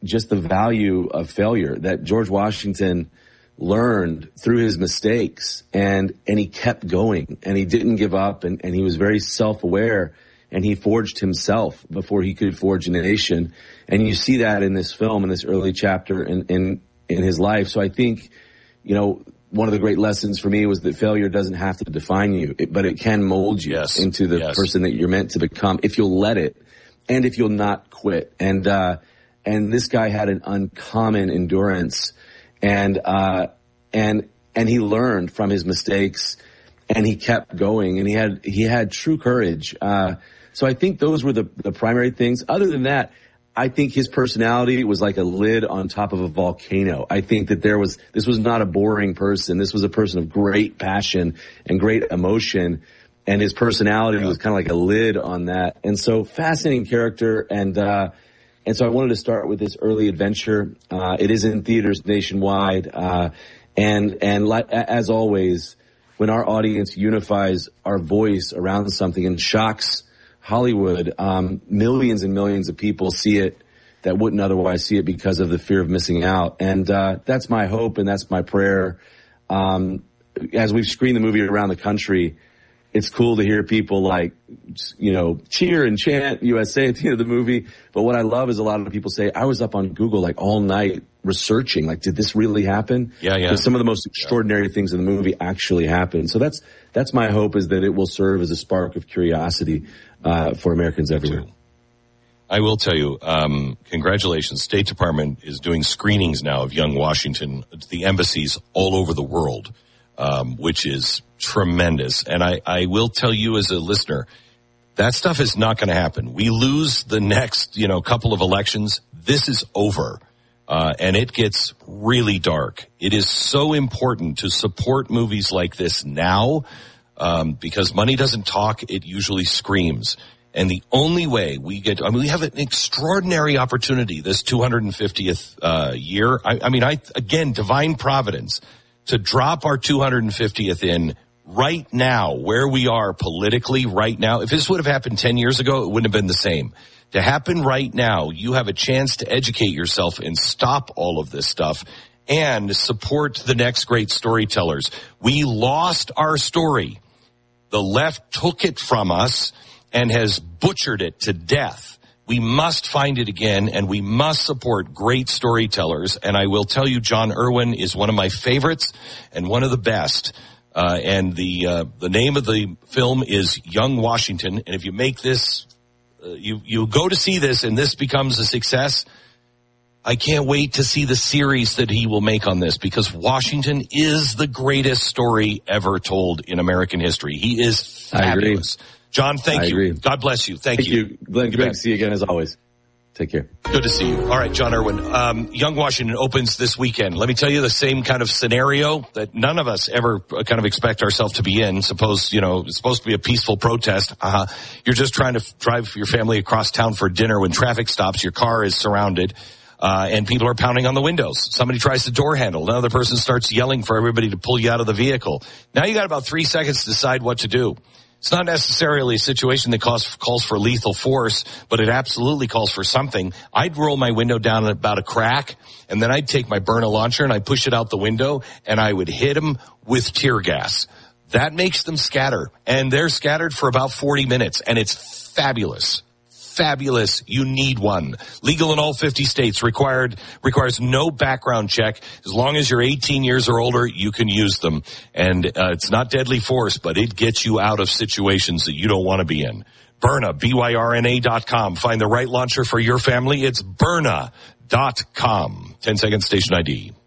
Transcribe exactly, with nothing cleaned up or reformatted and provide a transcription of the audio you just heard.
just the value of failure, that George Washington learned through his mistakes, and, and he kept going, and he didn't give up, and, and he was very self-aware, and he forged himself before he could forge a nation. And you see that in this film, in this early chapter in, in, in his life. So I think, you know, one of the great lessons for me was that failure doesn't have to define you, it, but it can mold you yes. into the yes. person that you're meant to become if you'll let it, and if you'll not quit. And, uh, and this guy had an uncommon endurance, and, uh, and, and he learned from his mistakes, and he kept going, and he had, he had true courage. Uh, so I think those were the, the primary things. Other than that, I think his personality was like a lid on top of a volcano. I think that there was, this was not a boring person. This was a person of great passion and great emotion. And his personality was kind of like a lid on that. And so fascinating character. And, uh, and so I wanted to start with this early adventure. Uh, it is in theaters nationwide. Uh, and, and like, as always, when our audience unifies our voice around something and shocks Hollywood, um, millions and millions of people see it that wouldn't otherwise see it because of the fear of missing out. And, uh, that's my hope, and that's my prayer. Um, as we've screened the movie around the country, it's cool to hear people like, you know, cheer and chant U S A at the end of the movie. But what I love is a lot of people say, I was up on Google like all night researching, like, did this really happen? Yeah, yeah. Because some of the most extraordinary yeah. things in the movie actually happened. So that's, that's my hope, is that it will serve as a spark of curiosity, uh, for Americans everywhere. I will tell you, um, congratulations. State Department is doing screenings now of Young Washington at the embassies all over the world, um, which is tremendous. And I, I will tell you as a listener, that stuff is not going to happen. We lose the next, you know, couple of elections. This is over. Uh, and it gets really dark. It is so important to support movies like this now, um, because money doesn't talk. It usually screams. And the only way we get, I mean, we have an extraordinary opportunity this two hundred fiftieth, uh, year. I, I mean, I, again, divine providence to drop our two hundred fiftieth in right now, where we are politically right now. If this would have happened ten years ago, it wouldn't have been the same. To happen right now, you have a chance to educate yourself and stop all of this stuff and support the next great storytellers. We lost our story. The left took it from us and has butchered it to death. We must find it again, and we must support great storytellers. And I will tell you, John Irwin is one of my favorites and one of the best. Uh, and the uh, the name of the film is Young Washington. And if you make this, uh, you you go to see this, and this becomes a success, I can't wait to see the series that he will make on this, because Washington is the greatest story ever told in American history. He is fabulous. John, thank I you. Agree. God bless you. Thank, thank you. you. Glenn, great to see you again as always. Take care. Good to see you. All right, John Irwin. Um, Young Washington opens this weekend. Let me tell you the same kind of scenario that none of us ever kind of expect ourselves to be in. Suppose, you know, it's supposed to be a peaceful protest. Uh-huh. You're just trying to f- drive your family across town for dinner when traffic stops. Your car is surrounded, uh, and people are pounding on the windows. Somebody tries to door handle. Another person starts yelling for everybody to pull you out of the vehicle. Now you got about three seconds to decide what to do. It's not necessarily a situation that calls, calls for lethal force, but it absolutely calls for something. I'd roll my window down at about a crack, and then I'd take my Byrna launcher and I'd push it out the window, and I would hit them with tear gas. That makes them scatter, and they're scattered for about forty minutes, and it's fabulous. Fabulous. You need one. Legal in all fifty states. Required, requires no background check. As long as you're eighteen years or older, you can use them. And uh, it's not deadly force, but it gets you out of situations that you don't want to be in. Byrna, B Y R N A dot com. Find the right launcher for your family. It's Byrna dot com. ten seconds, station I D.